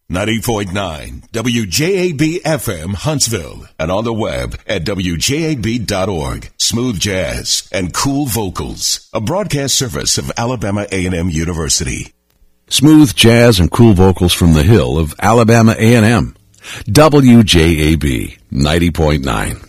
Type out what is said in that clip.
90.9 WJAB-FM Huntsville and on the web at WJAB.org. Smooth jazz and cool vocals. A broadcast service of Alabama A&M University. Smooth jazz and cool vocals from the hill of Alabama A&M. WJAB 90.9.